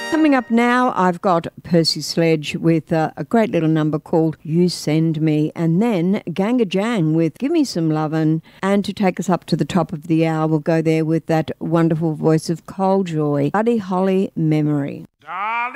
Coming up now, I've got Percy Sledge with a great little number called You Send Me, and then Ganga Jang with Give Me Some Lovin', and to take us up to the top of the hour, we'll go there with that wonderful voice of Cole Joy, Buddy Holly Memory. Darling.